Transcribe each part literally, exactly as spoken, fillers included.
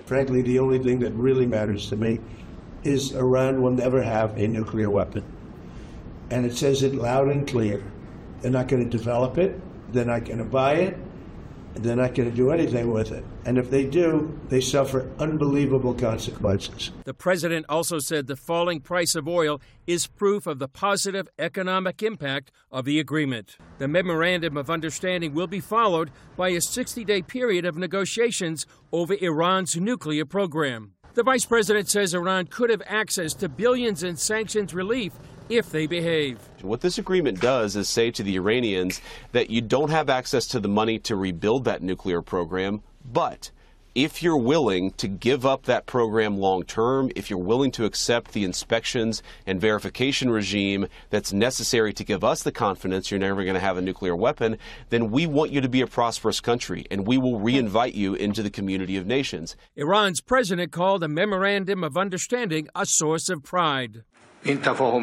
frankly, the only thing that really matters to me is Iran will never have a nuclear weapon. And it says it loud and clear. They're not going to develop it. They're not going to buy it. They're not going to do anything with it. And if they do, they suffer unbelievable consequences. The president also said the falling price of oil is proof of the positive economic impact of the agreement. The memorandum of understanding will be followed by a sixty-day period of negotiations over Iran's nuclear program. The vice president says Iran could have access to billions in sanctions relief if they behave. What this agreement does is say to the Iranians that you don't have access to the money to rebuild that nuclear program, but if you're willing to give up that program long term, if you're willing to accept the inspections and verification regime that's necessary to give us the confidence you're never going to have a nuclear weapon, then we want you to be a prosperous country, and we will re-invite you into the community of nations. Iran's president called a memorandum of understanding a source of pride. This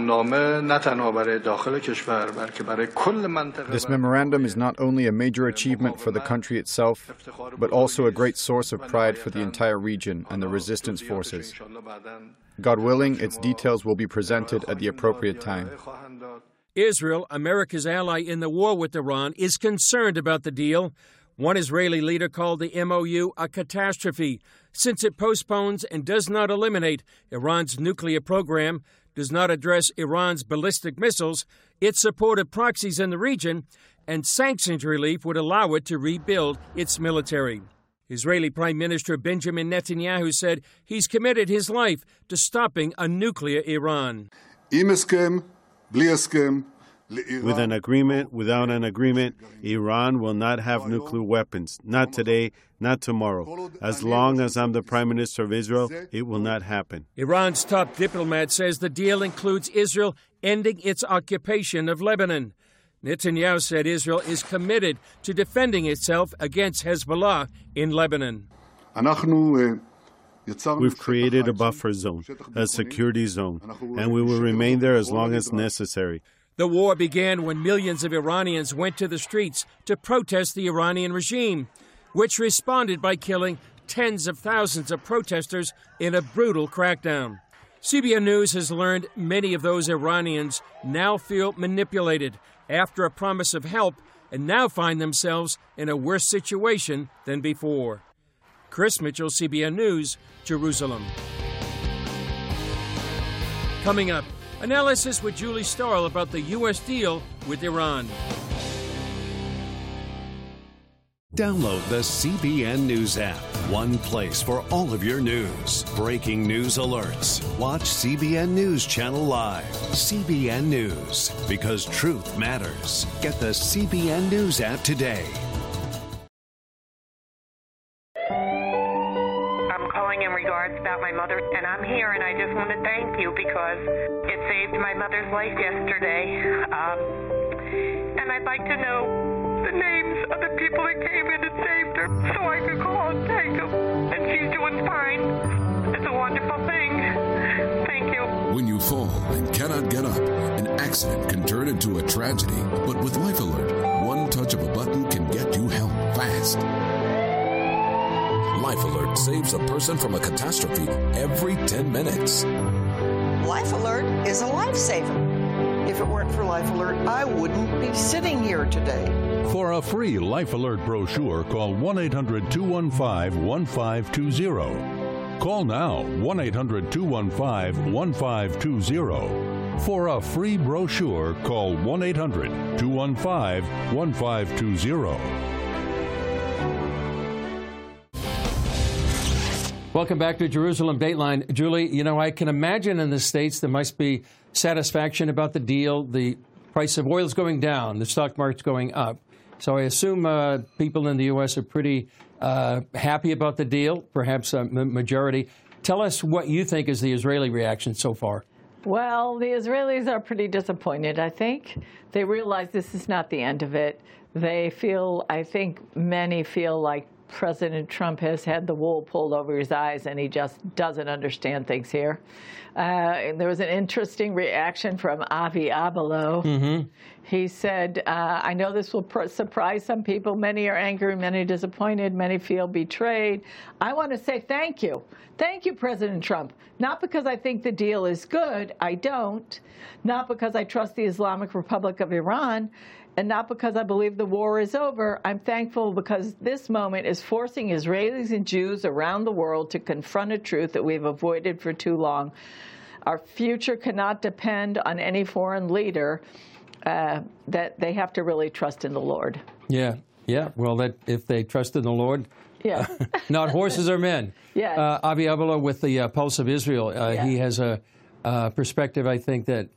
memorandum is not only a major achievement for the country itself, but also a great source of pride for the entire region and the resistance forces. God willing, its details will be presented at the appropriate time. Israel, America's ally in the war with Iran, is concerned about the deal. One Israeli leader called the M O U a catastrophe, since it postpones and does not eliminate Iran's nuclear program, does not address Iran's ballistic missiles, its supported proxies in the region, and sanctions relief would allow it to rebuild its military. Israeli Prime Minister Benjamin Netanyahu said he's committed his life to stopping a nuclear Iran. With an agreement, without an agreement, Iran will not have nuclear weapons. Not today, not tomorrow. As long as I'm the Prime Minister of Israel, it will not happen. Iran's top diplomat says the deal includes Israel ending its occupation of Lebanon. Netanyahu said Israel is committed to defending itself against Hezbollah in Lebanon. We've created a buffer zone, a security zone, and we will remain there as long as necessary. The war began when millions of Iranians went to the streets to protest the Iranian regime, which responded by killing tens of thousands of protesters in a brutal crackdown. C B N News has learned many of those Iranians now feel manipulated after a promise of help and now find themselves in a worse situation than before. Chris Mitchell, C B N News, Jerusalem. Coming up, analysis with Julie Starl about the U S deal with Iran. Download the C B N News app. One place for all of your news. Breaking news alerts. Watch C B N News Channel Live. C B N News, because truth matters. Get the C B N News app today. I'm calling in regards about my mother, and I'm here, and I just want to thank you because it saved my mother's life yesterday. Um, and I'd like to know the names of the people that came in and saved her so I could call and thank them. And she's doing fine. It's a wonderful thing. Thank you. When you fall and cannot get up, an accident can turn into a tragedy. But with Life Alert, one touch of a button can get you help fast. Life Alert saves a person from a catastrophe every ten minutes. Life Alert is a lifesaver. If it weren't for Life Alert, I wouldn't be sitting here today. For a free Life Alert brochure, call one eight hundred two one five one five two zero. Call now, one eight hundred two one five one five two zero. For a free brochure, call one eight hundred two one five one five two zero. Welcome back to Jerusalem Dateline. Julie, you know, I can imagine in the States there must be satisfaction about the deal. The price of oil is going down. The stock market's going up. So I assume uh, people in the U S are pretty uh, happy about the deal, perhaps a majority. Tell us what you think is the Israeli reaction so far. Well, the Israelis are pretty disappointed, I think. They realize this is not the end of it. They feel, I think many feel like President Trump has had the wool pulled over his eyes, and he just doesn't understand things here. Uh, there was an interesting reaction from Avi Abelo. Mm-hmm. He said, uh, I know this will pr- surprise some people. Many are angry, many disappointed, many feel betrayed. I want to say thank you. Thank you, President Trump. Not because I think the deal is good. I don't. Not because I trust the Islamic Republic of Iran. And not because I believe the war is over. I'm thankful because this moment is forcing Israelis and Jews around the world to confront a truth that we've avoided for too long. Our future cannot depend on any foreign leader, uh, that they have to really trust in the Lord. Yeah, yeah. Well, that if they trust in the Lord, yeah, not horses or men. Yeah. Uh, Avi Abelo with the uh, Pulse of Israel, uh, yeah. he has a uh, perspective, I think, that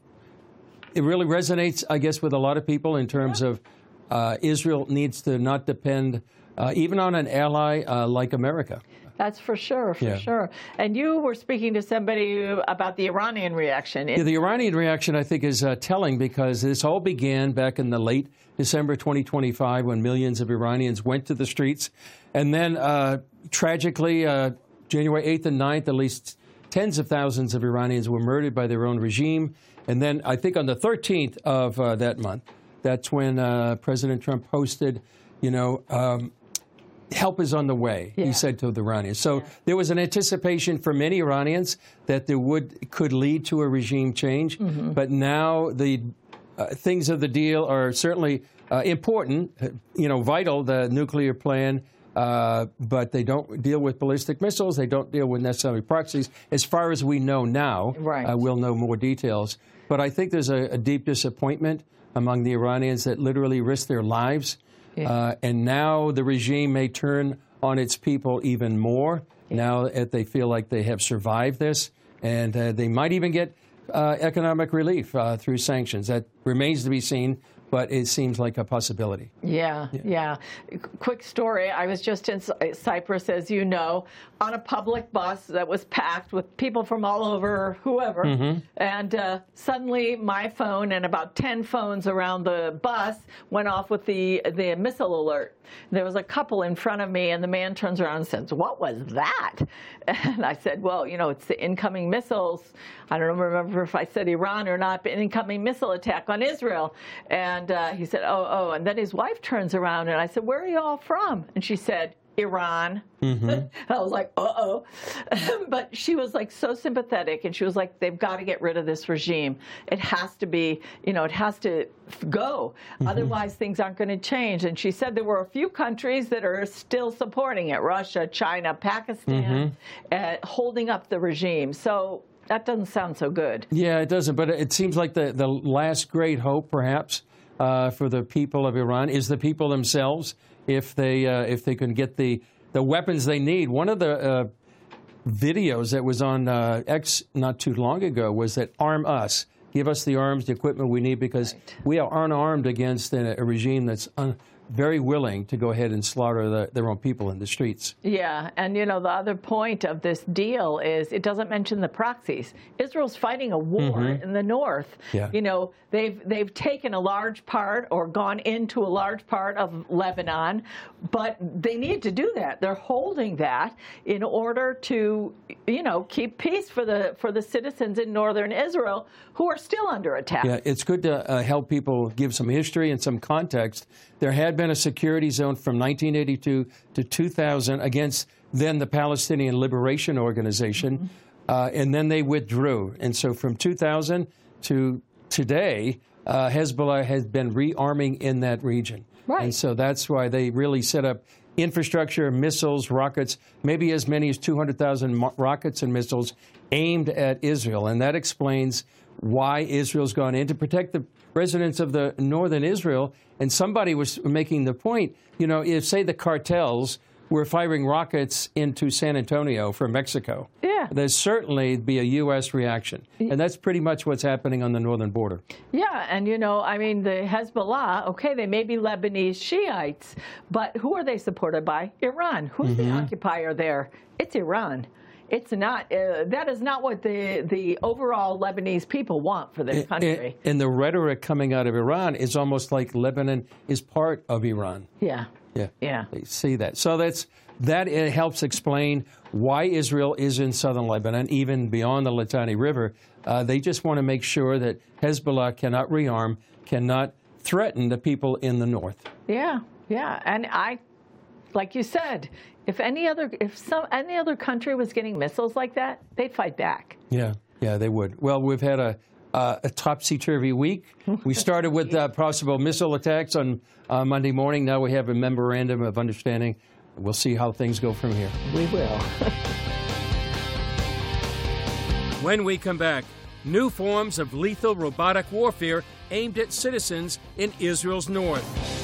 it really resonates, I guess, with a lot of people in terms yeah. of uh, Israel needs to not depend uh, even on an ally uh, like America. That's for sure, for yeah. sure. And you were speaking to somebody about the Iranian reaction. Yeah, the Iranian reaction, I think, is uh, telling because this all began back in the late December twenty twenty-five when millions of Iranians went to the streets. And then, uh, tragically, uh, January eighth and ninth, at least tens of thousands of Iranians were murdered by their own regime. And then I think on the thirteenth of uh, that month, that's when uh, President Trump posted, you know, um, help is on the way, yeah. he said to the Iranians. So yeah. there was an anticipation for many Iranians that there would could lead to a regime change. Mm-hmm. But now the uh, things of the deal are certainly uh, important, you know, vital, the nuclear plan. Uh, but they don't deal with ballistic missiles. They don't deal with necessarily proxies. As far as we know now, right. uh, we'll know more details. But I think there's a, a deep disappointment among the Iranians that literally risked their lives. Yeah. Uh, and now the regime may turn on its people even more yeah. now that they feel like they have survived this. And uh, they might even get uh, economic relief uh, through sanctions. That remains to be seen. But it seems like a possibility. Yeah, yeah, yeah. Quick story. I was just in Cyprus, as you know, on a public bus that was packed with people from all over, whoever. Mm-hmm. And uh, suddenly my phone and about ten phones around the bus went off with the, the missile alert. There was a couple in front of me, and the man turns around and says, "What was that?" And I said, well, you know, it's the incoming missiles. I don't remember if I said Iran or not, but incoming missile attack on Israel. And uh, he said, oh, oh. And then his wife turns around, and I said, where are you all from? And she said, Iran. Mm-hmm. I was like, uh-oh. But she was like so sympathetic, and she was like, they've got to get rid of this regime. It has to be, you know, it has to go. Mm-hmm. Otherwise, things aren't going to change. And she said there were a few countries that are still supporting it, Russia, China, Pakistan, mm-hmm. uh, holding up the regime. So that doesn't sound so good. Yeah, it doesn't. But it seems like the, the last great hope, perhaps, uh, for the people of Iran is the people themselves. If they uh, if they can get the, the weapons they need. One of the uh, videos that was on uh, X not too long ago was that arm us. Give us the arms, the equipment we need, because right. we are unarmed against a, a regime that's un- very willing to go ahead and slaughter the, their own people in the streets. Yeah, and you know, the other point of this deal is it doesn't mention the proxies. Israel's fighting a war mm-hmm. in the north. Yeah. You know, they've they've taken a large part or gone into a large part of Lebanon, but they need to do that. They're holding that in order to, you know, keep peace for the for the citizens in northern Israel who are still under attack. Yeah, it's good to uh, help people give some history and some context. There had been a security zone from nineteen eighty-two to two thousand against then the Palestinian Liberation Organization, mm-hmm. uh, and then they withdrew. And so from two thousand to today, uh, Hezbollah has been rearming in that region. Right. And so that's why they really set up infrastructure, missiles, rockets, maybe as many as two hundred thousand mo- rockets and missiles aimed at Israel. And that explains why Israel's gone in to protect the residents of the northern Israel. And somebody was making the point, you know, if, say, the cartels were firing rockets into San Antonio from Mexico, yeah. there'd certainly be a U S reaction. And that's pretty much what's happening on the northern border. Yeah, and, you know, I mean, the Hezbollah, okay, they may be Lebanese Shiites, but who are they supported by? Iran. Who's mm-hmm. the occupier there? It's Iran. It's not, uh, that is not what the, the overall Lebanese people want for their country. And, and the rhetoric coming out of Iran is almost like Lebanon is part of Iran. Yeah. Yeah. Yeah. They see that. So that's that it helps explain why Israel is in southern Lebanon, even beyond the Litani River. Uh, they just want to make sure that Hezbollah cannot rearm, cannot threaten the people in the north. Yeah, yeah. And I, like you said, if any other if some any other country was getting missiles like that, they'd fight back. Yeah, yeah, they would. Well, we've had a uh, a topsy-turvy week. We started with uh, possible missile attacks on uh, Monday morning. Now we have a memorandum of understanding. We'll see how things go from here. We will. When we come back, new forms of lethal robotic warfare aimed at citizens in Israel's north.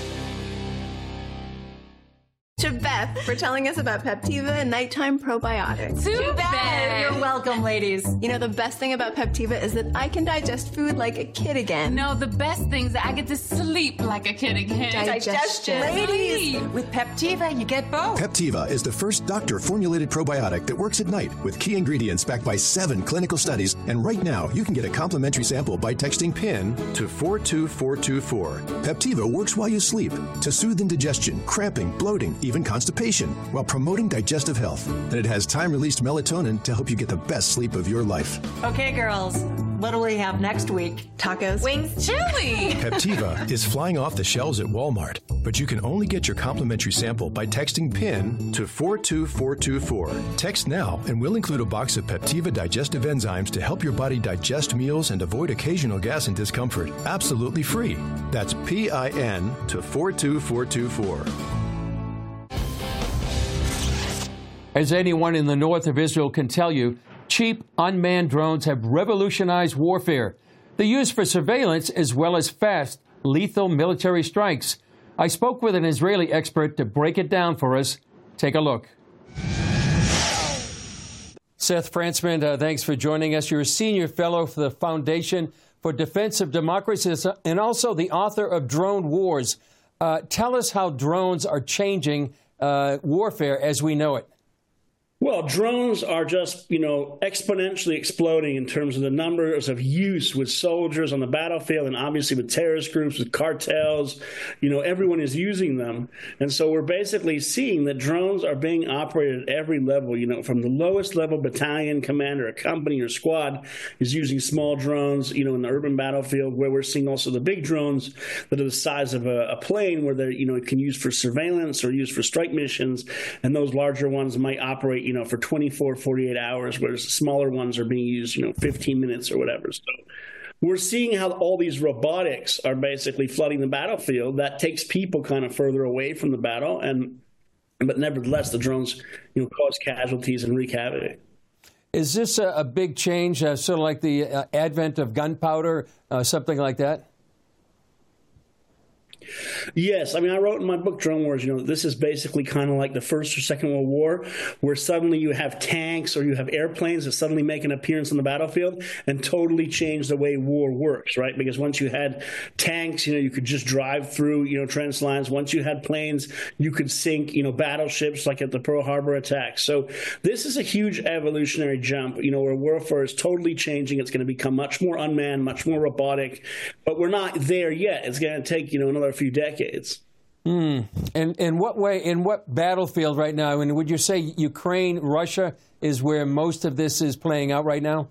To Beth for telling us about Peptiva and nighttime probiotics. To Beth! You're welcome, ladies. You know, the best thing about Peptiva is that I can digest food like a kid again. No, the best thing is that I get to sleep like a kid again. Digestion. Ladies! With Peptiva, you get both. Peptiva is the first doctor-formulated probiotic that works at night with key ingredients backed by seven clinical studies. And right now, you can get a complimentary sample by texting PIN to four two four two four. Peptiva works while you sleep to soothe indigestion, cramping, bloating, even constipation, while promoting digestive health. And it has time-released melatonin to help you get the best sleep of your life. Okay, girls, what do we have next week? Tacos. Wings. Chili. Peptiva is flying off the shelves at Walmart, but you can only get your complimentary sample by texting PIN to four two four two four. Text now, and we'll include a box of Peptiva digestive enzymes to help your body digest meals and avoid occasional gas and discomfort. Absolutely free. That's P I N to four two four two four. As anyone in the north of Israel can tell you, cheap unmanned drones have revolutionized warfare. They're used for surveillance as well as fast, lethal military strikes. I spoke with an Israeli expert to break it down for us. Take a look. Seth Frantzman, uh, thanks for joining us. You're a senior fellow for the Foundation for Defense of Democracy and also the author of Drone Wars. Uh, tell us how drones are changing uh, warfare as we know it. Well, drones are just, you know, exponentially exploding in terms of the numbers of use with soldiers on the battlefield and obviously with terrorist groups, with cartels. You know, everyone is using them. And so we're basically seeing that drones are being operated at every level, you know, from the lowest level battalion commander, a company or squad is using small drones, you know, in the urban battlefield, where we're seeing also the big drones that are the size of a, a plane where they're, you know, can use for surveillance or used for strike missions. And those larger ones might operate, you know, for twenty-four, forty-eight hours, whereas the smaller ones are being used, you know, fifteen minutes or whatever. So we're seeing how all these robotics are basically flooding the battlefield. That takes people kind of further away from the battle. And but nevertheless, the drones, you know, cause casualties and wreak havoc. Is this a, a big change, uh, sort of like the uh, advent of gunpowder, uh, something like that? Yes. I mean, I wrote in my book, Drone Wars, you know, this is basically kind of like the First or Second World War, where suddenly you have tanks or you have airplanes that suddenly make an appearance on the battlefield and totally change the way war works, right? Because once you had tanks, you know, you could just drive through, you know, trench lines. Once you had planes, you could sink, you know, battleships like at the Pearl Harbor attack. So this is a huge evolutionary jump, you know, where warfare is totally changing. It's going to become much more unmanned, much more robotic, but we're not there yet. It's going to take, you know, another few decades. Mm. And in what way, in what battlefield right now? I mean, would you say Ukraine, Russia is where most of this is playing out right now?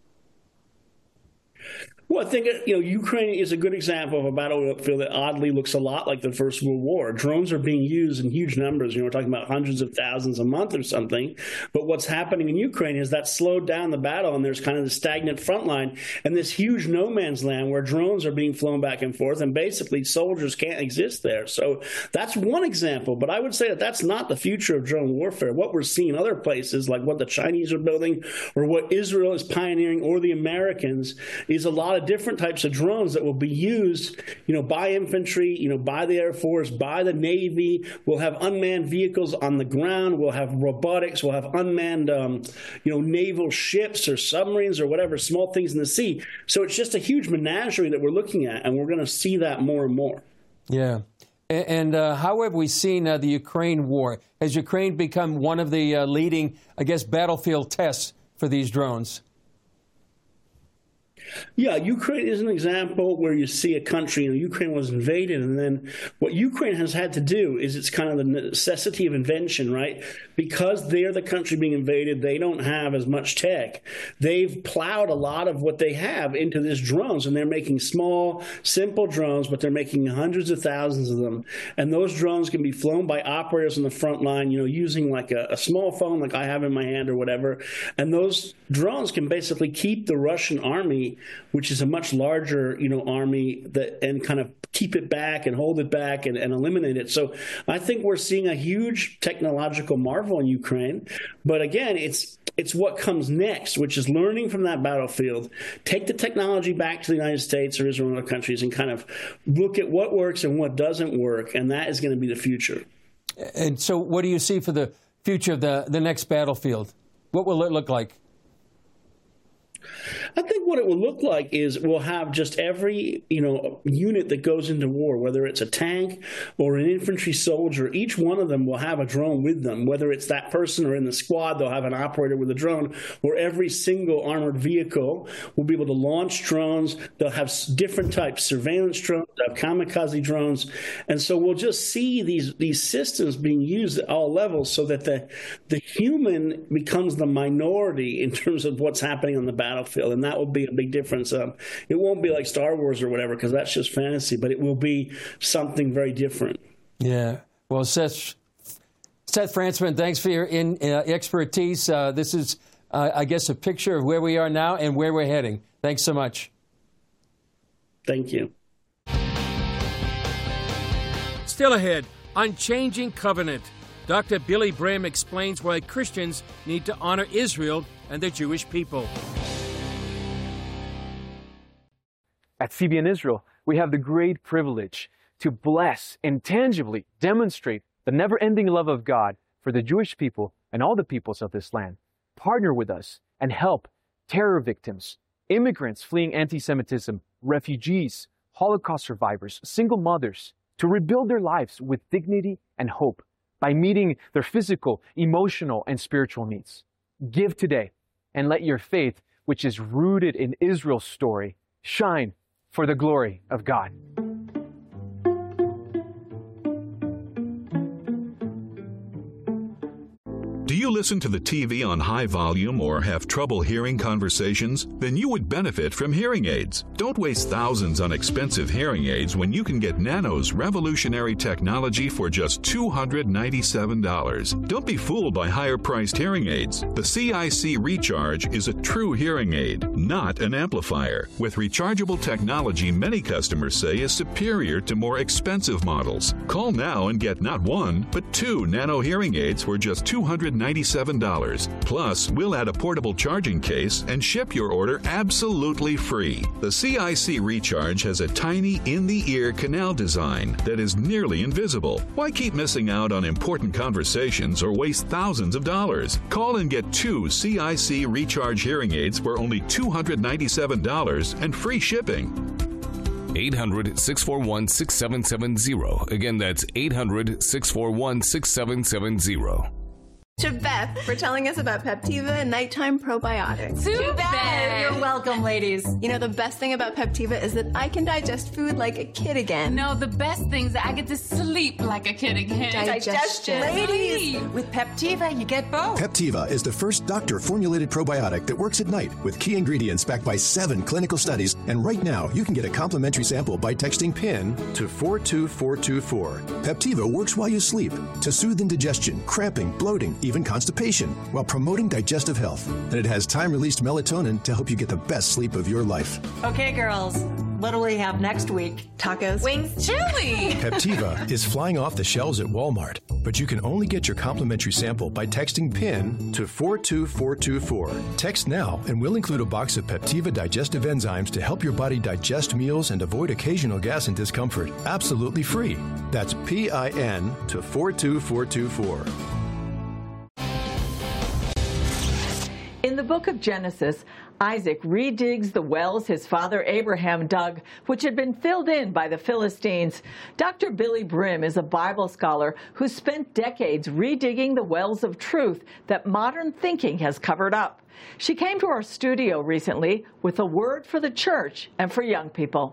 Well, I think, you know, Ukraine is a good example of a battlefield that oddly looks a lot like the First World War. Drones are being used in huge numbers. You know, we're talking about hundreds of thousands a month or something. But what's happening in Ukraine is that slowed down the battle, and there's kind of the stagnant front line and this huge no man's land where drones are being flown back and forth, and basically soldiers can't exist there. So that's one example. But I would say that that's not the future of drone warfare. What we're seeing in other places, like what the Chinese are building or what Israel is pioneering or the Americans, is a lot of different types of drones that will be used, you know, by infantry, you know, by the Air Force, by the Navy. We'll have unmanned vehicles on the ground. We'll have robotics. We'll have unmanned, um, you know, naval ships or submarines or whatever, small things in the sea. So it's just a huge menagerie that we're looking at, and we're going to see that more and more. Yeah. And uh, how have we seen uh, the Ukraine war? Has Ukraine become one of the uh, leading, I guess, battlefield tests for these drones? Yeah, Ukraine is an example where you see a country, you know, Ukraine was invaded, and then what Ukraine has had to do is it's kind of the necessity of invention, right? Because they're the country being invaded, they don't have as much tech. They've plowed a lot of what they have into these drones, and they're making small, simple drones, but they're making hundreds of thousands of them. And those drones can be flown by operators on the front line, you know, using like a, a small phone like I have in my hand or whatever. And those drones can basically keep the Russian army, which is a much larger, you know, army, that and kind of keep it back and hold it back and, and eliminate it. So I think we're seeing a huge technological marvel in Ukraine. But again, it's it's what comes next, which is learning from that battlefield, take the technology back to the United States or Israel and other countries and kind of look at what works and what doesn't work. And that is going to be the future. And so what do you see for the future of the, the next battlefield? What will it look like? I think what it will look like is we'll have just every, you know, unit that goes into war, whether it's a tank or an infantry soldier, each one of them will have a drone with them, whether it's that person or in the squad, they'll have an operator with a drone, or every single armored vehicle will be able to launch drones. They'll have different types, surveillance drones, they'll have kamikaze drones. And so we'll just see these, these systems being used at all levels so that the, the human becomes the minority in terms of what's happening on the battlefield. And that will be a big difference. Um, it won't be like Star Wars or whatever, because that's just fantasy, but it will be something very different. Yeah. Well, Seth, Seth Frantzman, thanks for your in, uh, expertise. Uh, this is, uh, I guess, a picture of where we are now and where we're heading. Thanks so much. Thank you. Still ahead, Unchanging Covenant. Doctor Billy Brim explains why Christians need to honor Israel and the Jewish people. At C B N Israel, we have the great privilege to bless and tangibly demonstrate the never-ending love of God for the Jewish people and all the peoples of this land. Partner with us and help terror victims, immigrants fleeing anti-Semitism, refugees, Holocaust survivors, single mothers, to rebuild their lives with dignity and hope by meeting their physical, emotional, and spiritual needs. Give today and let your faith, which is rooted in Israel's story, shine for the glory of God. Do you listen to the T V on high volume or have trouble hearing conversations? Then you would benefit from hearing aids. Don't waste thousands on expensive hearing aids when you can get Nano's revolutionary technology for just two hundred ninety-seven dollars. Don't be fooled by higher-priced hearing aids. The C I C Recharge is a true hearing aid, not an amplifier. With rechargeable technology many customers say is superior to more expensive models. Call now and get not one, but two Nano hearing aids for just two hundred ninety-seven dollars. Plus, we'll add a portable charging case and ship your order absolutely free. The C I C Recharge has a tiny in-the-ear canal design that is nearly invisible. Why keep missing out on important conversations or waste thousands of dollars? Call and get two C I C Recharge hearing aids for only two hundred ninety-seven dollars and free shipping. eight hundred, six four one, six seven seven zero. Again, that's eight hundred, six four one, six seven seven zero. To Beth for telling us about Peptiva Nighttime Probiotics. To Beth! You're welcome, ladies. You know, the best thing about Peptiva is that I can digest food like a kid again. No, the best thing is that I get to sleep like a kid again. Digestion. Ladies, with Peptiva, you get both. Peptiva is the first doctor-formulated probiotic that works at night with key ingredients backed by seven clinical studies. And right now, you can get a complimentary sample by texting PIN to four two four two four. Peptiva works while you sleep to soothe indigestion, cramping, bloating, even constipation, while promoting digestive health. And it has time-released melatonin to help you get the best sleep of your life. Okay, girls, what do we have next week? Tacos. Wings. Chili. Peptiva is flying off the shelves at Walmart, but you can only get your complimentary sample by texting PIN to four two four two four. Text now, and we'll include a box of Peptiva digestive enzymes to help your body digest meals and avoid occasional gas and discomfort. Absolutely free. That's P I N to four two four two four. In the book of Genesis, Isaac redigs the wells his father Abraham dug, which had been filled in by the Philistines. Doctor Billy Brim is a Bible scholar who spent decades redigging the wells of truth that modern thinking has covered up. She came to our studio recently with a word for the church and for young people.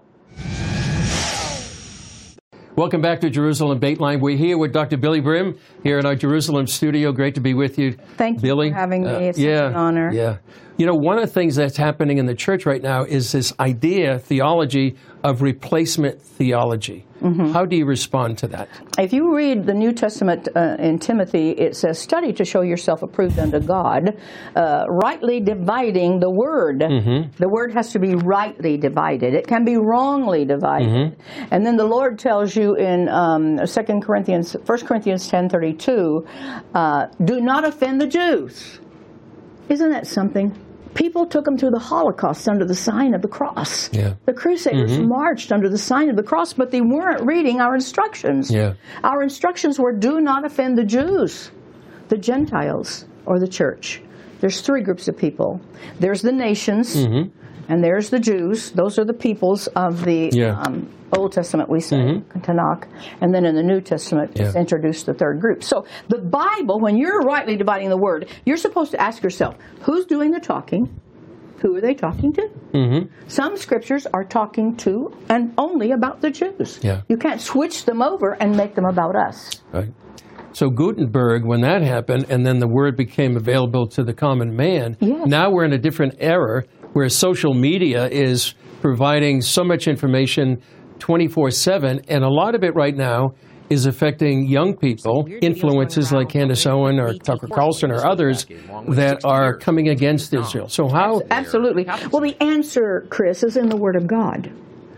Welcome back to Jerusalem Dateline. We're here with Doctor Billy Brim here in our Jerusalem studio. Great to be with you, Thank Billy. you for having me. Uh, it's yeah, such an honor. Yeah. You know, one of the things that's happening in the church right now is this idea, theology, of replacement theology. Mm-hmm. How do you respond to that? If you read the New Testament uh, in Timothy, it says, study to show yourself approved unto God, uh, rightly dividing the word. Mm-hmm. The word has to be rightly divided. It can be wrongly divided. Mm-hmm. And then the Lord tells you in um, Second Corinthians, First Corinthians ten thirty-two, uh, do not offend the Jews. Isn't that something? People took them through the Holocaust under the sign of the cross. Yeah. The Crusaders Mm-hmm. marched under the sign of the cross, but they weren't reading our instructions. Yeah. Our instructions were, do not offend the Jews, the Gentiles, or the church. There's three groups of people. There's the nations, Mm-hmm. and there's the Jews. Those are the peoples of the Yeah. um, Old Testament, we say, Mm-hmm. Tanakh. And then in the New Testament, Yeah. it's introduced the third group. So the Bible, when you're rightly dividing the word, you're supposed to ask yourself, who's doing the talking? Who are they talking to? Mm-hmm. Some scriptures are talking to and only about the Jews. Yeah. You can't switch them over and make them about us. Right. So Gutenberg, when that happened, and then the word became available to the common man, Yes. now we're in a different era where social media is providing so much information twenty-four seven, and a lot of it right now is affecting young people, influences like Candace Owen or Tucker Carlson or others that are coming against Israel. So how... Absolutely. Well, the answer, Chris, is in the Word of God.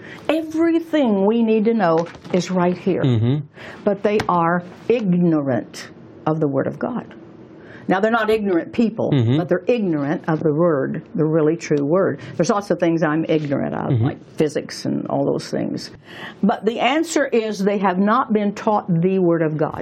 Everything we need to know is right here. Mm-hmm. But they are ignorant of the Word of God. Now, they're not ignorant people, Mm-hmm. but they're ignorant of the Word, the really true Word. There's lots of things I'm ignorant of, Mm-hmm. like physics and all those things. But the answer is they have not been taught the Word of God.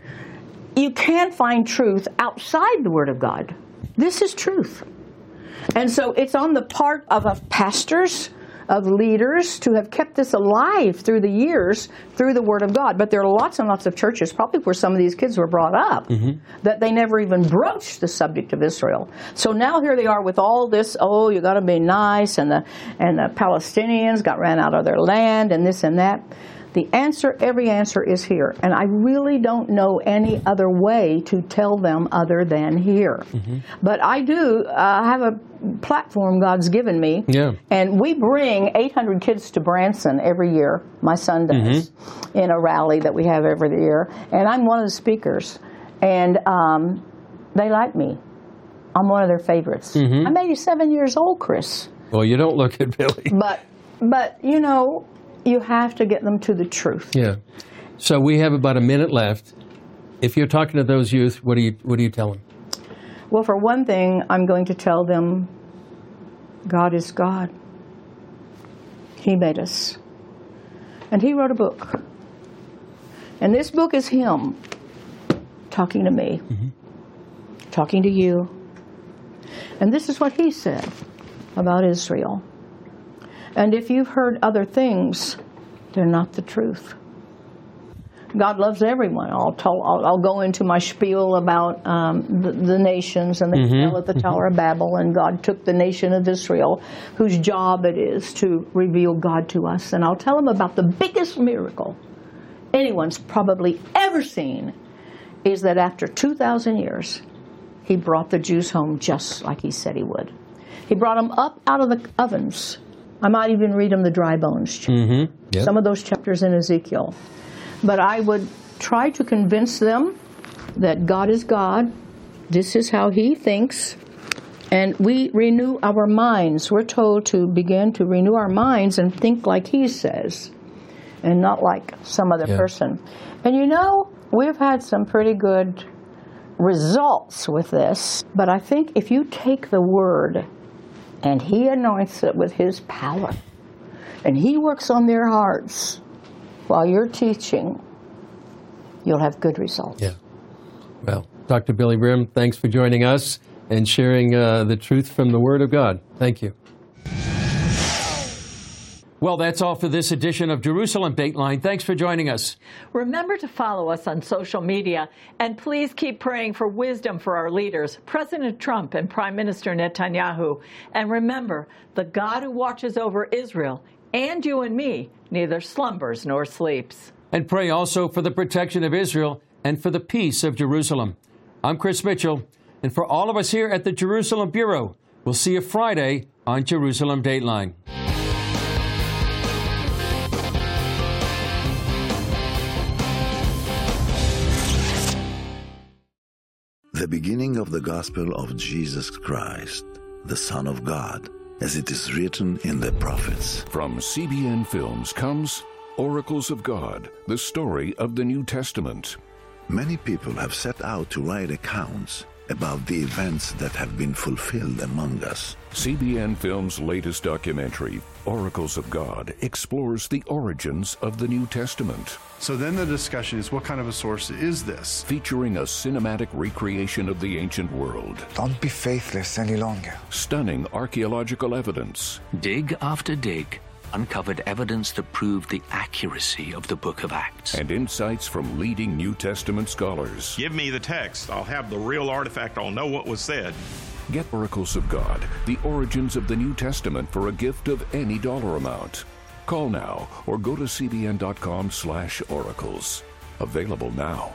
You can't find truth outside the Word of God. This is truth. And so it's on the part of, of pastors, of leaders, to have kept this alive through the years through the Word of God. But there are lots and lots of churches, probably where some of these kids were brought up, Mm-hmm. that they never even broached the subject of Israel. So now here they are with all this, oh, you got to be nice, and the, and the Palestinians got ran out of their land, and this and that. The answer, every answer is here. And I really don't know any other way to tell them other than here. Mm-hmm. But I do uh, have a platform God's given me. Yeah. And we bring eight hundred kids to Branson every year. My son does, Mm-hmm. in a rally that we have every year. And I'm one of the speakers. And um, they like me. I'm one of their favorites. Mm-hmm. I'm eighty-seven years old, Chris. Well, you don't look it, Billy. But, but you know, you have to get them to the truth. Yeah. So we have about a minute left. If you're talking to those youth, what do you what do you tell them? Well, for one thing, I'm going to tell them God is God. He made us. And He wrote a book. And this book is Him talking to me, Mm-hmm. talking to you. And this is what He said about Israel. And if you've heard other things, they're not the truth. God loves everyone. I'll, tell, I'll, I'll go into my spiel about um, the, the nations, and they Mm-hmm. fell at the Tower of Babel, and God took the nation of Israel, whose job it is to reveal God to us. And I'll tell them about the biggest miracle anyone's probably ever seen, is that after two thousand years, He brought the Jews home just like He said He would. He brought them up out of the ovens. I might even read them the dry bones chapter. Mm-hmm. Yep. Some of those chapters in Ezekiel. But I would try to convince them that God is God. This is how He thinks. And we renew our minds. We're told to begin to renew our minds and think like He says, and not like some other Yeah. person. And you know, we've had some pretty good results with this. But I think if you take the Word and He anoints it with His power, and He works on their hearts while you're teaching, you'll have good results. Yeah. Well, Doctor Billy Brim, thanks for joining us. and sharing uh, the truth from the Word of God. Thank you. Well, that's all for this edition of Jerusalem Dateline. Thanks for joining us. Remember to follow us on social media, and please keep praying for wisdom for our leaders, President Trump and Prime Minister Netanyahu. And remember, the God who watches over Israel and you and me neither slumbers nor sleeps. And pray also for the protection of Israel and for the peace of Jerusalem. I'm Chris Mitchell, and for all of us here at the Jerusalem Bureau, we'll see you Friday on Jerusalem Dateline. The beginning of the gospel of Jesus Christ, the Son of God, as it is written in the prophets. From C B N Films comes Oracles of God, the story of the New Testament. Many people have set out to write accounts about the events that have been fulfilled among us. C B N Films' latest documentary, Oracles of God, explores the origins of the New Testament. So then the discussion is, what kind of a source is this? Featuring a cinematic recreation of the ancient world. Don't be faithless any longer. Stunning archaeological evidence. Dig after dig uncovered evidence that proved the accuracy of the Book of Acts. And insights from leading New Testament scholars. Give me the text. I'll have the real artifact. I'll know what was said. Get Oracles of God, the origins of the New Testament for a gift of any dollar amount. Call now or go to cbn.com slash oracles. Available now.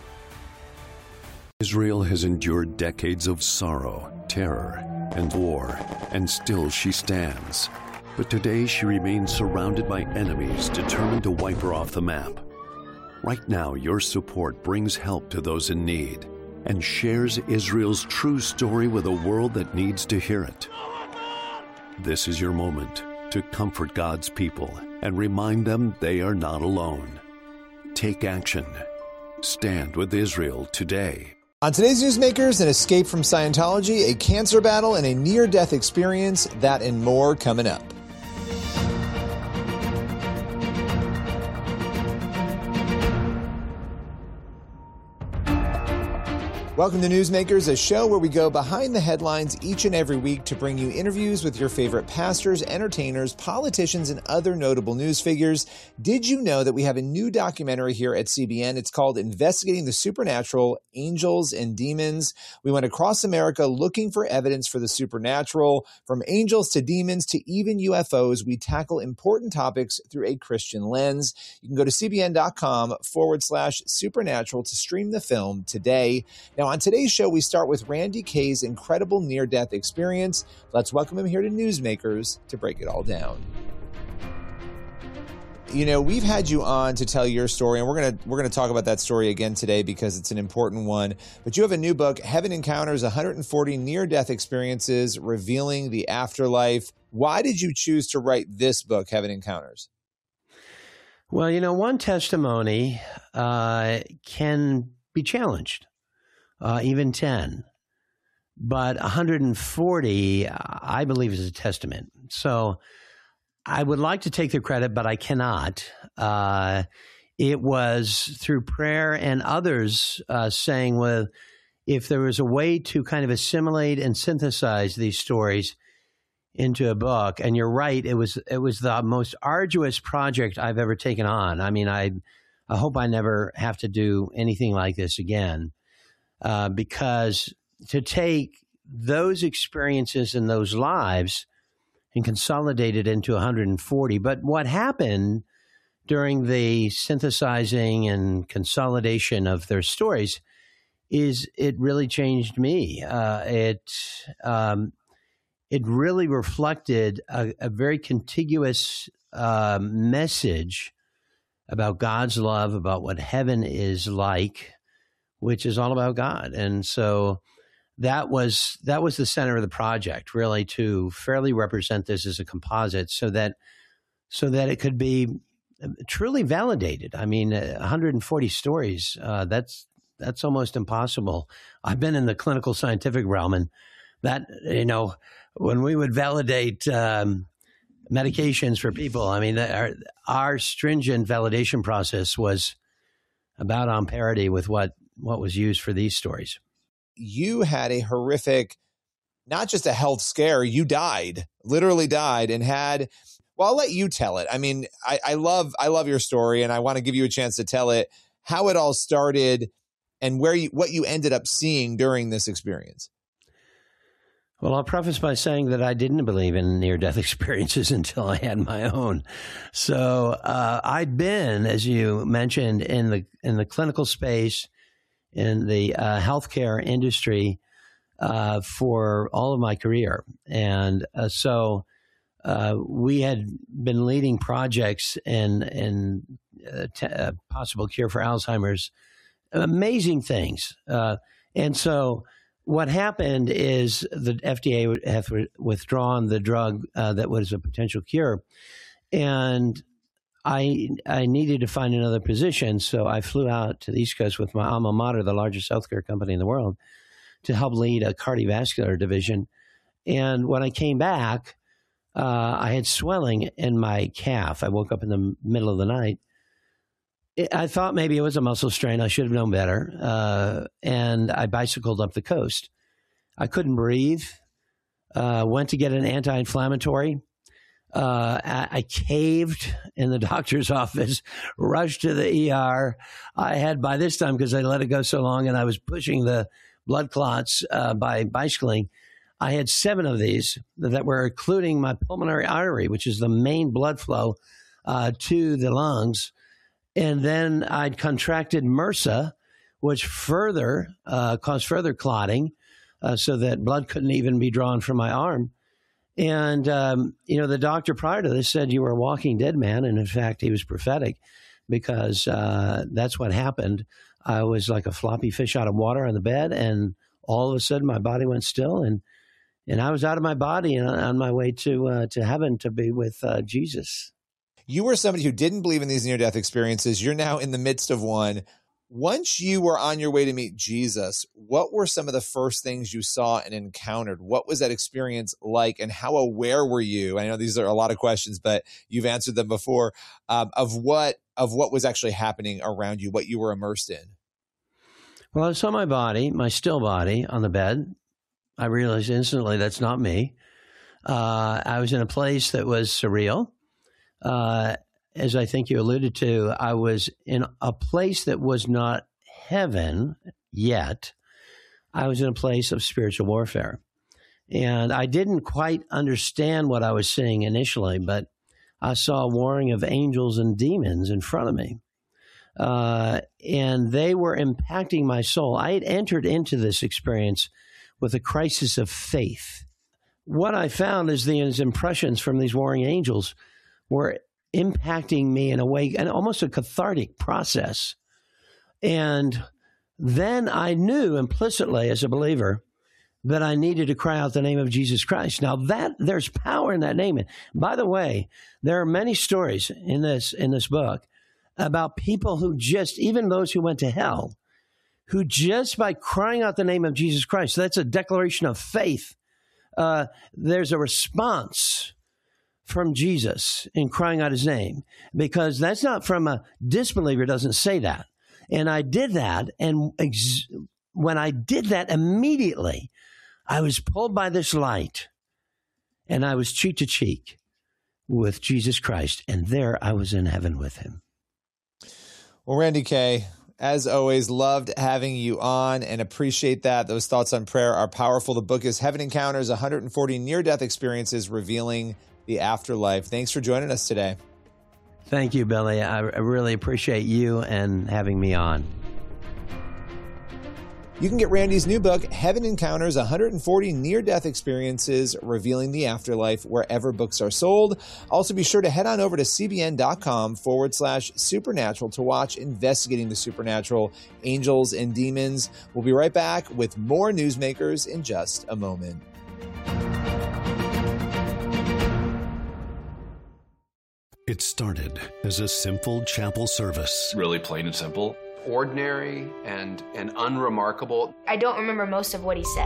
Israel has endured decades of sorrow, terror, and war, and still she stands. But today she remains surrounded by enemies determined to wipe her off the map. Right now, your support brings help to those in need and shares Israel's true story with a world that needs to hear it. This is your moment to comfort God's people and remind them they are not alone. Take action. Stand with Israel today. On today's Newsmakers, an escape from Scientology, a cancer battle, and a near-death experience. That and more coming up. Welcome to Newsmakers, a show where we go behind the headlines each and every week to bring you interviews with your favorite pastors, entertainers, politicians, and other notable news figures. Did you know that we have a new documentary here at C B N? It's called Investigating the Supernatural, Angels and Demons. We went across America looking for evidence for the supernatural. From angels to demons to even U F Os, we tackle important topics through a Christian lens. You can go to cbn.com forward slash supernatural to stream the film today. Now, on today's show, we start with Randy Kay's incredible near-death experience. Let's welcome him here to Newsmakers to break it all down. You know, we've had you on to tell your story, and we're gonna we're gonna talk about that story again today because it's an important one. But you have a new book, Heaven Encounters: one hundred forty Near-Death Experiences Revealing the Afterlife. Why did you choose to write this book, Heaven Encounters? Well, you know, one testimony uh, can be challenged. Uh, even ten. But one hundred forty, I believe, is a testament. So I would like to take the credit, but I cannot. Uh, it was through prayer and others uh, saying, well, if there was a way to kind of assimilate and synthesize these stories into a book, and you're right, it was it was the most arduous project I've ever taken on. I mean, I, I hope I never have to do anything like this again. Uh, because to take those experiences and those lives and consolidate it into one hundred forty, but what happened during the synthesizing and consolidation of their stories is it really changed me. Uh, it um, it really reflected a, a very contiguous uh, message about God's love, about what heaven is like, which is all about God. And so that was that was the center of the project, really, to fairly represent this as a composite so that so that it could be truly validated. I mean, one hundred forty stories, uh, that's that's almost impossible. I've been in the clinical scientific realm, and that, you know, when we would validate um, medications for people, I mean, our, our stringent validation process was about on parity with what what was used for these stories. you had a horrific, not just a health scare, you died, literally died, and had, well, I'll let you tell it. I mean, I, I love I love your story, and I want to give you a chance to tell it, how it all started and where you, what you ended up seeing during this experience. Well, I'll preface by saying that I didn't believe in near-death experiences until I had my own. So uh, I'd been, as you mentioned, in the in the clinical space, in the uh, healthcare industry uh, for all of my career, and uh, so uh, we had been leading projects in in uh, t- uh, possible cure for Alzheimer's, amazing things, uh, and so. What happened is the F D A have withdrawn the drug uh, that was a potential cure, and I I needed to find another position, so I flew out to the East Coast with my alma mater, the largest healthcare company in the world, to help lead a cardiovascular division. And when I came back, uh, I had swelling in my calf. I woke up in the middle of the night. I thought maybe it was a muscle strain. I should have known better. Uh, and I bicycled up the coast. I couldn't breathe. Uh, went to get an anti-inflammatory. Uh, I, I caved in the doctor's office, rushed to the E R. I had, by this time, because I let it go so long and I was pushing the blood clots uh, by bicycling, I had seven of these that were occluding my pulmonary artery, which is the main blood flow uh, to the lungs. And then I'd contracted MRSA, which further uh, caused further clotting uh, so that blood couldn't even be drawn from my arm. And, um, you know, the doctor prior to this said you were a walking dead man. And in fact, he was prophetic because uh, that's what happened. I was like a floppy fish out of water on the bed. And all of a sudden my body went still. And, and I was out of my body and on my way to, uh, to heaven to be with uh, Jesus. You were somebody who didn't believe in these near-death experiences. You're now in the midst of one. Once you were on your way to meet Jesus, what were some of the first things you saw and encountered? What was that experience like, and how aware were you? I know these are a lot of questions, but you've answered them before, um, of what of what was actually happening around you, what you were immersed in. Well, I saw my body, my still body on the bed. I realized instantly that's not me. Uh, I was in a place that was surreal. Uh, as I think you alluded to, I was in a place that was not heaven yet. I was in a place of spiritual warfare. And I didn't quite understand what I was seeing initially, but I saw a warring of angels and demons in front of me. Uh, and they were impacting my soul. I had entered into this experience with a crisis of faith. What I found is these impressions from these warring angels were impacting me in a way, and almost a cathartic process. And then I knew implicitly as a believer that I needed to cry out the name of Jesus Christ. Now that there's power in that name. And by the way, there are many stories in this, in this book about people who just, even those who went to hell, who just by crying out the name of Jesus Christ, that's a declaration of faith. Uh, there's a response from Jesus in crying out his name, because that's not from a disbeliever, doesn't say that. And I did that. And ex- when I did that, immediately I was pulled by this light and I was cheek to cheek with Jesus Christ. And there I was in heaven with him. Well, Randy Kay, as always, loved having you on and appreciate that. Those thoughts on prayer are powerful. The book is Heaven Encounters, one hundred forty Near-Death Experiences Revealing the Afterlife. Thanks for joining us today. Thank you, Billy. I, I really appreciate you and having me on. You can get Randy's new book, Heaven Encounters, one hundred forty Near-Death Experiences Revealing the Afterlife, wherever books are sold. Also, be sure to head on over to cbn.com forward slash supernatural to watch Investigating the Supernatural, Angels and Demons. We'll be right back with more Newsmakers in just a moment. It started as a simple chapel service. Really plain and simple. Ordinary and, and unremarkable. I don't remember most of what he said. But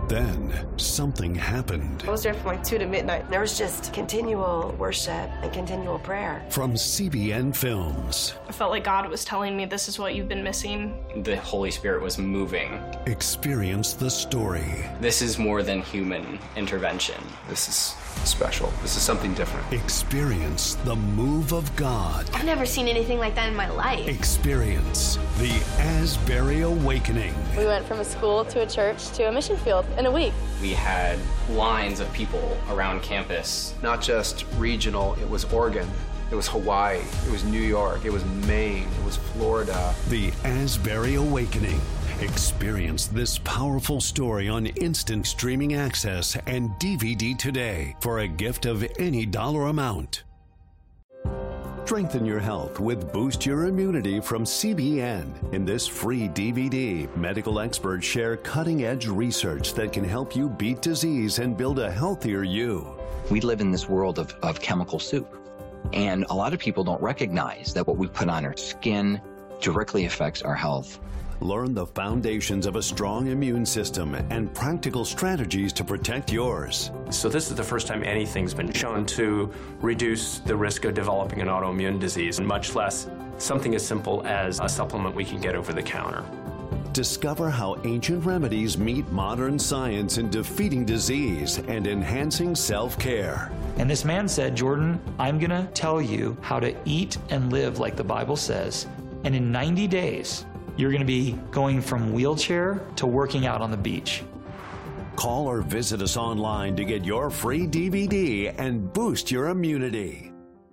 Then something happened. I was there from like two to midnight. There was just continual worship and continual prayer. From C B N Films. I felt like God was telling me, this is what you've been missing. The Holy Spirit was moving. Experience the story. This is more than human intervention. This is special. This is something different. Experience the move of God. I've never seen anything like that in my life. Experience the Asbury Awakening. We went from a school to a church to a mission field in a week. We had lines of people around campus. Not just regional, it was Oregon, it was Hawaii, it was New York, it was Maine, it was Florida. The Asbury Awakening. Experience this powerful story on instant streaming access and D V D today for a gift of any dollar amount. Strengthen your health with Boost Your Immunity from C B N. In this free D V D, medical experts share cutting-edge research that can help you beat disease and build a healthier you. We live in this world of, of chemical soup, and a lot of people don't recognize that what we put on our skin directly affects our health. Learn the foundations of a strong immune system and practical strategies to protect yours. So this is the first time anything's been shown to reduce the risk of developing an autoimmune disease, much less something as simple as a supplement we can get over the counter. Discover how ancient remedies meet modern science in defeating disease and enhancing self-care. And this man said, Jordan, I'm gonna tell you how to eat and live like the Bible says, and in ninety days, you're going to be going from wheelchair to working out on the beach. Call or visit us online to get your free D V D and boost your immunity.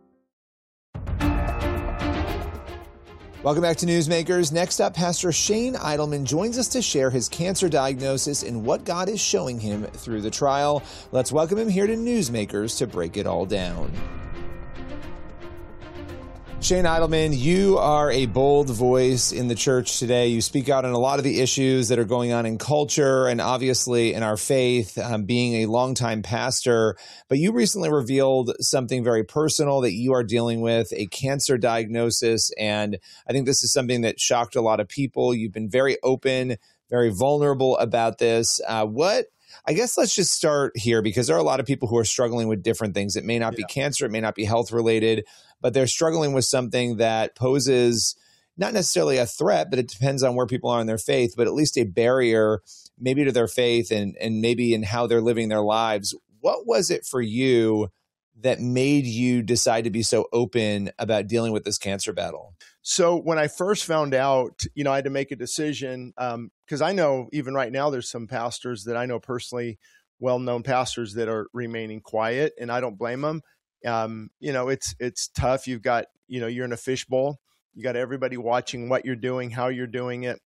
Welcome back to Newsmakers. Next up, Pastor Shane Idleman joins us to share his cancer diagnosis and what God is showing him through the trial. Let's welcome him here to Newsmakers to break it all down. Shane Idleman, you are a bold voice in the church today. You speak out on a lot of the issues that are going on in culture and obviously in our faith, um, being a longtime pastor. But you recently revealed something very personal that you are dealing with, a cancer diagnosis. And I think this is something that shocked a lot of people. You've been very open, very vulnerable about this. Uh, what? I guess let's just start here because there are a lot of people who are struggling with different things. It may not be cancer, it may not be health related, but they're struggling with something that poses not necessarily a threat, but it depends on where people are in their faith, but at least a barrier maybe to their faith and, and maybe in how they're living their lives. What was it for you that made you decide to be so open about dealing with this cancer battle? So when I first found out, you know, I had to make a decision because um, I know even right now there's some pastors that I know personally, well-known pastors that are remaining quiet, and I don't blame them. Um, you know, it's it's tough. You've got, you know, you're in a fishbowl. You got everybody watching what you're doing, how you're doing it.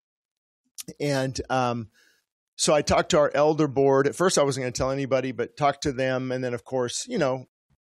And um, so I talked to our elder board. At first I wasn't going to tell anybody, but talked to them. And then, of course, you know,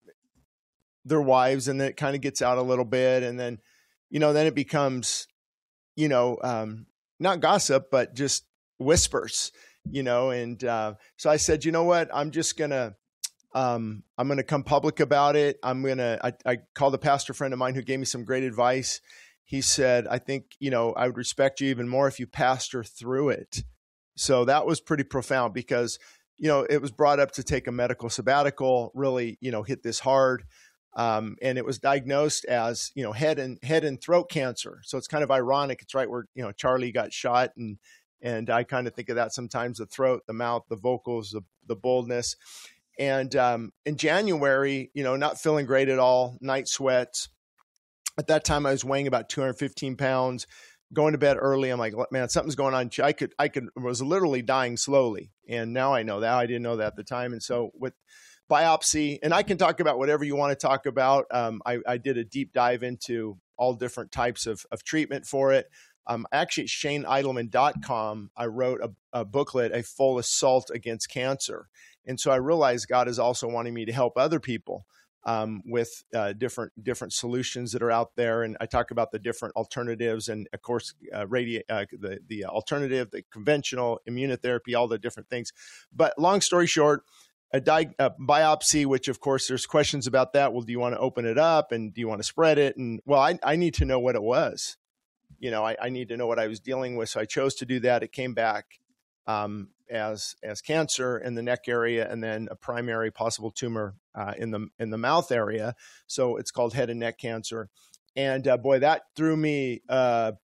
their wives, and then it kind of gets out a little bit. And then, you know, then it becomes, you know, um, not gossip, but just whispers, you know. And uh, so I said, you know what, I'm just going to, um, I'm going to come public about it. I'm going to, I, I called a pastor friend of mine who gave me some great advice. He said, I think, you know, I would respect you even more if you pastor through it. So that was pretty profound because, you know, it was brought up to take a medical sabbatical, really, you know, hit this hard. Um, and it was diagnosed as, you know, head and head and throat cancer. So it's kind of ironic. It's right where, you know, Charlie got shot. And, and I kind of think of that sometimes, the throat, the mouth, the vocals, the, the boldness. And um, in January, you know, not feeling great at all, night sweats. At that time, I was weighing about two hundred fifteen pounds, going to bed early. I'm like, man, something's going on. I could, I could, was literally dying slowly. And now I know that. I didn't know that at the time. And so with biopsy, and I can talk about whatever you want to talk about. Um, I, I did a deep dive into all different types of, of treatment for it. Um, actually, at Shane Idleman dot com, I wrote a, a booklet, A Full Assault Against Cancer. And so I realized God is also wanting me to help other people um, with uh, different different solutions that are out there. And I talk about the different alternatives and, of course, uh, radi- uh, the, the alternative, the conventional immunotherapy, all the different things. But long story short, A, di- a biopsy, which of course there's questions about that. Well, do you want to open it up and do you want to spread it? And well, I, I need to know what it was. You know, I, I need to know what I was dealing with. So I chose to do that. It came back. Um, as as cancer in the neck area, and then a primary possible tumor uh, in the in the mouth area. So it's called head and neck cancer. And uh, boy, that threw me uh,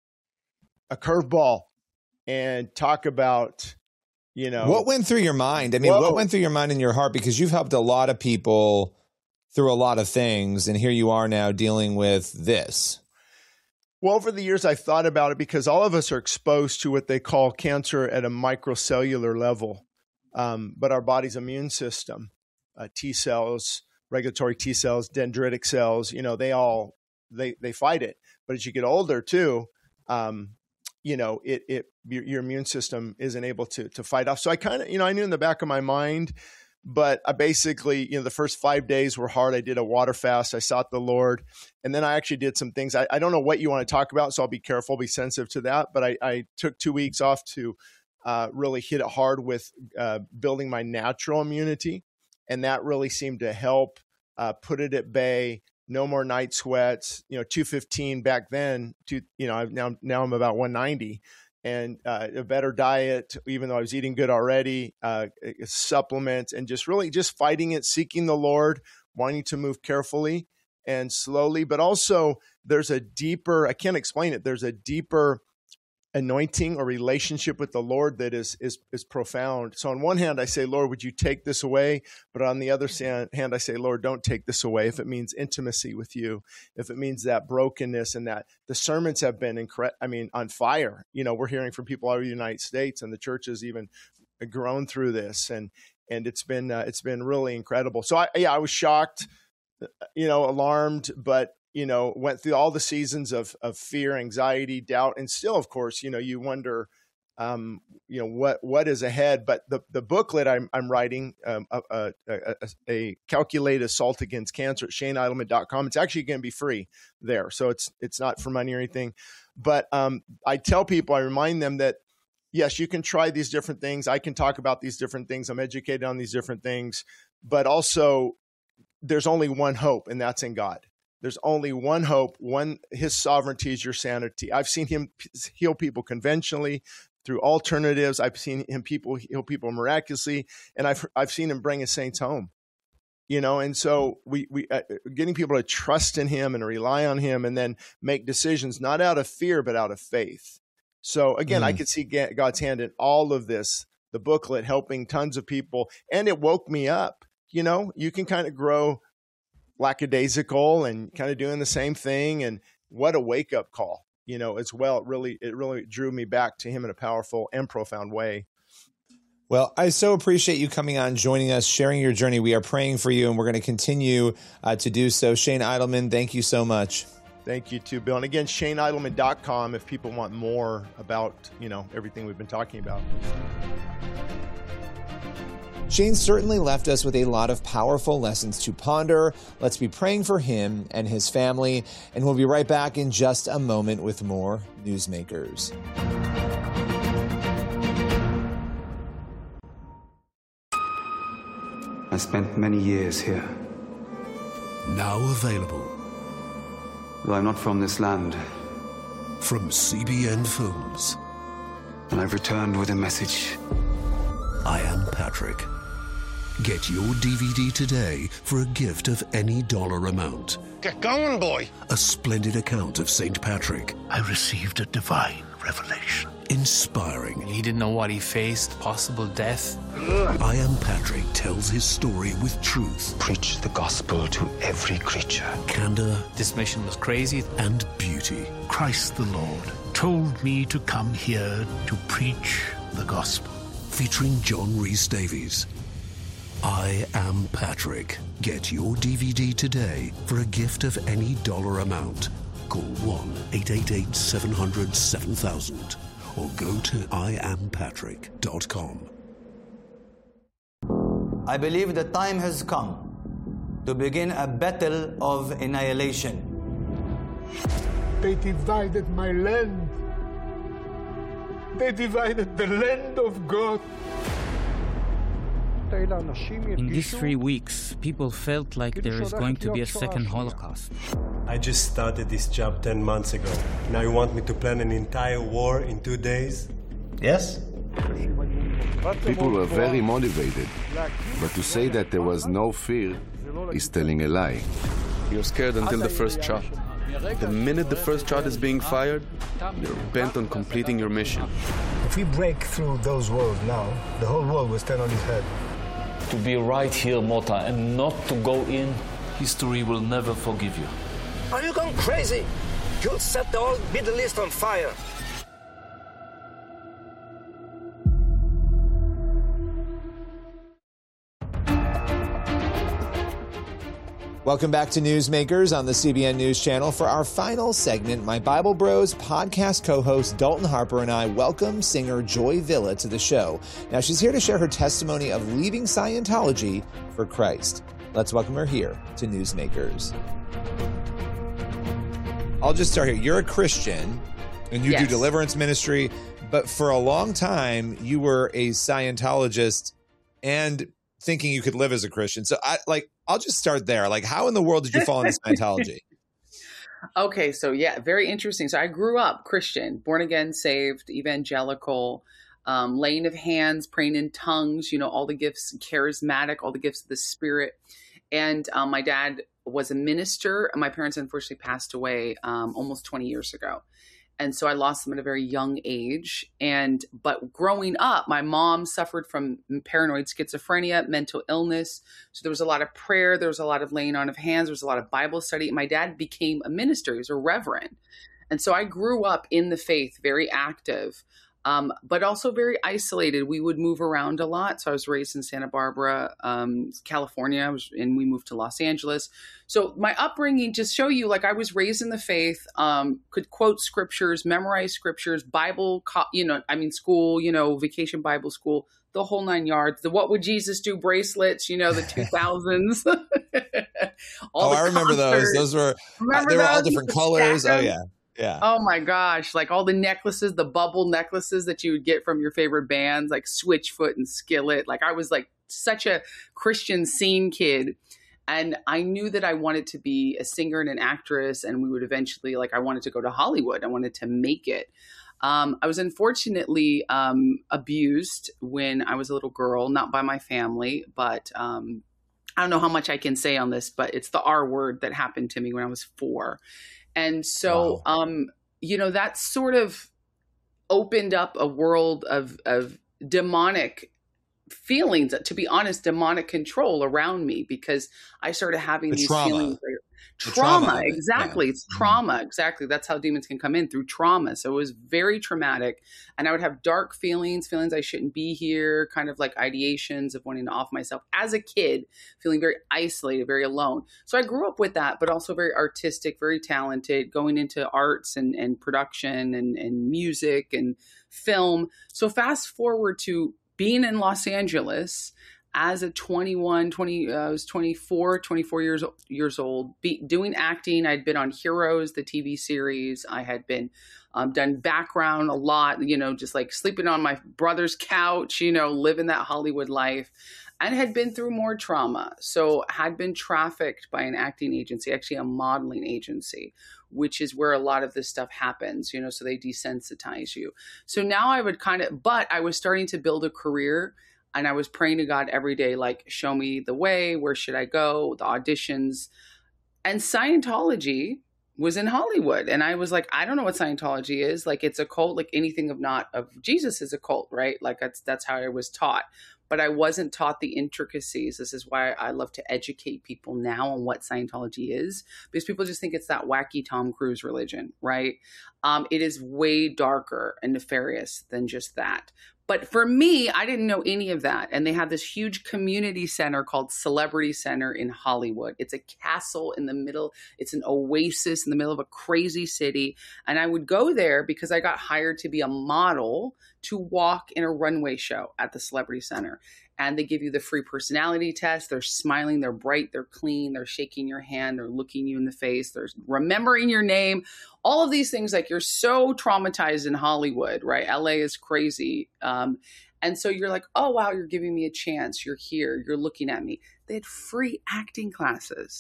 a curveball. And talk about, you know, what went through your mind? I mean, whoa. what went through your mind and your heart? Because you've helped a lot of people through a lot of things, and here you are now dealing with this. Well, over the years, I've thought about it because all of us are exposed to what they call cancer at a microcellular level. Um, but our body's immune system, uh, T cells, regulatory T cells, dendritic cells, you know, they all, they, they fight it. But as you get older too, um, you know, it, it, your, your immune system isn't able to, to fight off. So I kind of, you know, I knew in the back of my mind, but I basically, you know, the first five days were hard. I did a water fast. I sought the Lord. And then I actually did some things. I, I don't know what you want to talk about, so I'll be careful, be sensitive to that. But I, I took two weeks off to uh, really hit it hard with uh, building my natural immunity. And that really seemed to help uh, put it at bay. No more night sweats, you know, two fifteen back then, two, you know, now, now I'm about one ninety. And uh, a better diet, even though I was eating good already, uh, supplements, and just really just fighting it, seeking the Lord, wanting to move carefully and slowly. But also there's a deeper, I can't explain it, there's a deeper anointing or relationship with the Lord that is, is, is profound. So on one hand, I say, Lord, would you take this away? But on the other hand, I say, Lord, don't take this away. If it means intimacy with you, if it means that brokenness, and that the sermons have been incredible, I mean, on fire. You know, we're hearing from people all over the United States, and the church has even grown through this. And, and it's been, uh, it's been really incredible. So I, yeah, I was shocked, you know, alarmed, but you know, went through all the seasons of of fear, anxiety, doubt, and still, of course, you know, you wonder, um, you know, what what is ahead. But the the booklet I'm I'm writing, um, a, a, a, a calculated assault against cancer at Shane Idleman dot com. It's actually going to be free there, so it's it's not for money or anything. But um, I tell people, I remind them that yes, you can try these different things. I can talk about these different things. I'm educated on these different things, but also there's only one hope, and that's in God. There's only one hope, one, his sovereignty is your sanity. I've seen him heal people conventionally through alternatives. I've seen him people heal people miraculously, and I've I've seen him bring his saints home. You know, and so we we uh, getting people to trust in him and rely on him, and then make decisions not out of fear but out of faith. So again, mm. I could see God's hand in all of this. The booklet helping tons of people, and it woke me up. You know, you can kind of grow lackadaisical and kind of doing the same thing. And what a wake up call, you know, as well. It really, it really drew me back to him in a powerful and profound way. Well, I so appreciate you coming on, joining us, sharing your journey. We are praying for you, and we're going to continue uh, to do so. Shane Idleman, thank you so much. Thank you too, Bill. And again, Shane Idleman dot com if people want more about, you know, everything we've been talking about. Shane certainly left us with a lot of powerful lessons to ponder. Let's be praying for him and his family, and we'll be right back in just a moment with more Newsmakers. I spent many years here. Now available. Though I'm not from this land. From C B N Films. And I've returned with a message. I am Patrick. Get your D V D today for a gift of any dollar amount. Get going, boy. A splendid account of Saint Patrick. I received a divine revelation. Inspiring. He didn't know what he faced, possible death. I Am Patrick tells his story with truth. Preach the gospel to every creature. Candor. This mission was crazy. And beauty. Christ the Lord told me to come here to preach the gospel. Featuring John Rhys Davies. I Am Patrick. Get your D V D today for a gift of any dollar amount. Call one eight eight eight, seven hundred, seven thousand or go to I am patrick dot com. I believe the time has come to begin a battle of annihilation. They divided my land. They divided the land of God. In these three weeks, people felt like there is going to be a second Holocaust. I just started this job ten months ago. Now you want me to plan an entire war in two days? Yes. People were very motivated, but to say that there was no fear is telling a lie. You're scared until the first shot. The minute the first shot is being fired, you're bent on completing your mission. If we break through those walls now, the whole world will stand on its head. To be right here, Mota, and not to go in, history will never forgive you. Are you going crazy? You'll set the whole Middle East on fire. Welcome back to Newsmakers on the C B N News Channel. For our final segment, my Bible Bros podcast co-host Dalton Harper and I welcome singer Joy Villa to the show. Now, she's here to share her testimony of leaving Scientology for Christ. Let's welcome her here to Newsmakers. I'll just start here. You're a Christian, and you Yes. do deliverance ministry, but for a long time, you were a Scientologist and thinking you could live as a Christian. So, I like, I'll just start there. Like, how in the world did you fall into Scientology? Okay, so yeah, very interesting. So I grew up Christian, born again, saved, evangelical, um, laying of hands, praying in tongues, you know, all the gifts, charismatic, all the gifts of the Spirit. And um, my dad was a minister, and my parents unfortunately passed away um, almost twenty years ago. And so I lost them at a very young age. And, but growing up, my mom suffered from paranoid schizophrenia, mental illness. So there was a lot of prayer. There was a lot of laying on of hands. There was a lot of Bible study. My dad became a minister. He was a reverend. And so I grew up in the faith, very active, um, but also very isolated. We would move around a lot. So I was raised in Santa Barbara, um, California, I was, and we moved to Los Angeles. So my upbringing, just show you, like I was raised in the faith, um, could quote scriptures, memorize scriptures, Bible, co- you know, I mean, school, you know, vacation Bible school, the whole nine yards, the What Would Jesus Do bracelets, you know, the two thousands. Oh, I remember those. Those were, Remember they were all those? different The colors. stack Oh, of- yeah. Yeah. Oh my gosh. Like all the necklaces, the bubble necklaces that you would get from your favorite bands, like Switchfoot and Skillet. Like I was like such a Christian scene kid. And I knew that I wanted to be a singer and an actress. And we would eventually, like, I wanted to go to Hollywood. I wanted to make it. Um, I was unfortunately um, abused when I was a little girl, not by my family, but um, I don't know how much I can say on this, but it's the R word that happened to me when I was four. And so, wow. um, you know, that sort of opened up a world of, of demonic feelings, to be honest, demonic control around me, because I started having the these trauma. feelings. The Trauma, trauma exactly. yeah. It's trauma, exactly. That's how demons can come in, through trauma. So it was very traumatic. And I would have dark feelings, feelings I shouldn't be here, kind of like ideations of wanting to off myself as a kid, feeling very isolated, very alone. So I grew up with that, but also very artistic, very talented, going into arts and, and production and, and music and film. So fast forward to being in Los Angeles as a twenty-one, twenty, uh, I was twenty-four, twenty-four years, years old, be, doing acting. I'd been on Heroes, the T V series. I had been um, done background a lot, you know, just like sleeping on my brother's couch, you know, living that Hollywood life, and had been through more trauma. So had been trafficked by an acting agency, actually a modeling agency, which is where a lot of this stuff happens, you know, so they desensitize you. So now I would kind of, but I was starting to build a career. And I was praying to God every day, like, show me the way, where should I go, the auditions. And Scientology was in Hollywood. And I was like, I don't know what Scientology is. Like, it's a cult, like anything of not of Jesus is a cult, right? Like that's, that's how I was taught. But I wasn't taught the intricacies. This is why I love to educate people now on what Scientology is, because people just think it's that wacky Tom Cruise religion, right? Um, it is way darker and nefarious than just that. But for me, I didn't know any of that. And they have this huge community center called Celebrity Center in Hollywood. It's a castle in the middle. It's an oasis in the middle of a crazy city. And I would go there because I got hired to be a model to walk in a runway show at the Celebrity Center. And they give you the free personality test. They're smiling, they're bright, they're clean, they're shaking your hand, they're looking you in the face, they're remembering your name. All of these things, like you're so traumatized in Hollywood, right? L A is crazy. Um, and so you're like, oh, wow, you're giving me a chance. You're here. You're looking at me. They had free acting classes.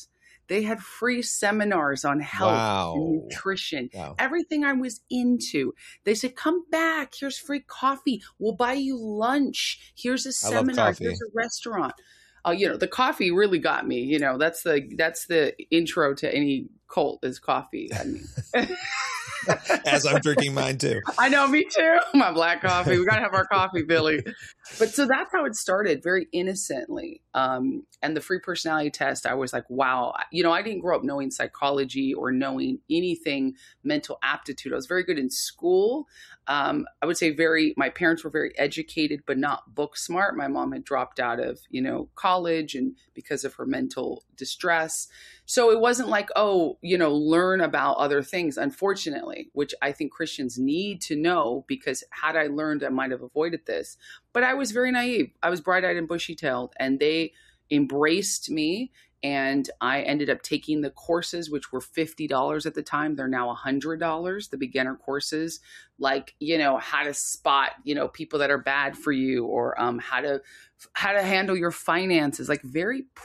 They had free seminars on health Wow. and nutrition, Wow. everything I was into. They said, come back. Here's free coffee. We'll buy you lunch. Here's a I love seminar. coffee. Here's a restaurant. Uh, you know, the coffee really got me. You know, that's the that's the intro to any cult is coffee. I mean, As I'm drinking mine too. I know, me too. My black coffee. We got to have our coffee, Billy. But so that's how it started, very innocently. Um, and the free personality test, I was like, wow. You know, I didn't grow up knowing psychology or knowing anything mental aptitude. I was very good in school. Um, I would say very, my parents were very educated, but not book smart. My mom had dropped out of, you know, college and because of her mental distress. So it wasn't like, oh, you know, learn about other things, unfortunately, which I think Christians need to know, because had I learned, I might have avoided this. But I was very naive. I was bright-eyed and bushy-tailed, and they embraced me. And I ended up taking the courses, which were fifty dollars at the time. They're now one hundred dollars, the beginner courses, like, you know, how to spot, you know, people that are bad for you, or um, how to how to handle your finances, like very